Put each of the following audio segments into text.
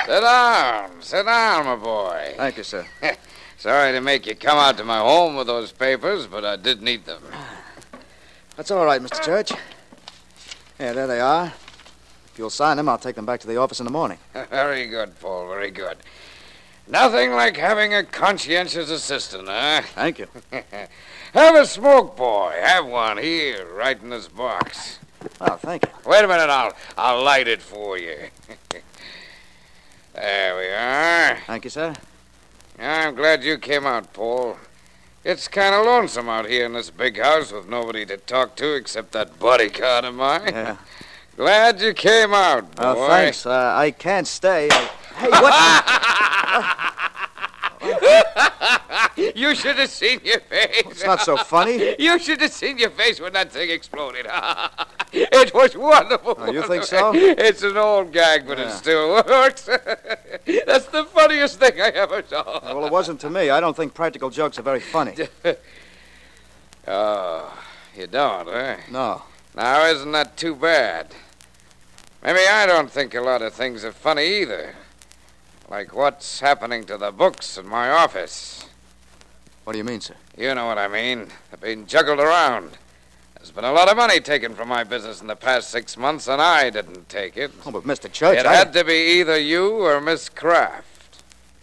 Sit down, my boy. Thank you, sir. Sorry to make you come out to my home with those papers, but I did need them. That's all right, Mr. Church. Yeah, there they are. If you'll sign them, I'll take them back to the office in the morning. Very good, Paul, very good. Nothing like having a conscientious assistant, huh? Thank you. Have a smoke, boy. Have one here, right in this box. Oh, thank you. Wait a minute, I'll light it for you. There we are. Thank you, sir. I'm glad you came out, Paul. It's kind of lonesome out here in this big house with nobody to talk to except that bodyguard of mine. Yeah. Glad you came out, boy. Oh, thanks. I can't stay. Hey, what? You should have seen your face. It's not so funny. You should have seen your face when that thing exploded. It was wonderful. Oh, you think so? It's an old gag, but it still works. That's the funniest thing I ever saw. Well, it wasn't to me. I don't think practical jokes are very funny. Oh, you don't, eh? No. Now, isn't that too bad? Maybe I don't think a lot of things are funny either. Like what's happening to the books in my office. What do you mean, sir? You know what I mean. They're being juggled around. There's been a lot of money taken from my business in the past 6 months, and I didn't take it. Oh, but Mr. Church, It had to be either you or Miss Kraft.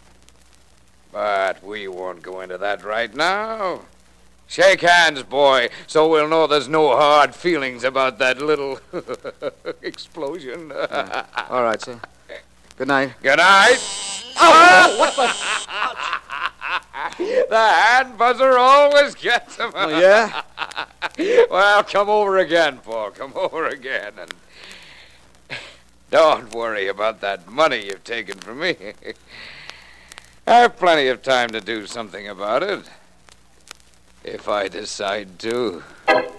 But we won't go into that right now. Shake hands, boy, so we'll know there's no hard feelings about that little explosion. All right, sir. Good night. Good night. Oh, what the... The hand buzzer always gets him. Oh, yeah? Well, come over again, Paul. Come over again. And don't worry about that money you've taken from me. I have plenty of time to do something about it. If I decide to.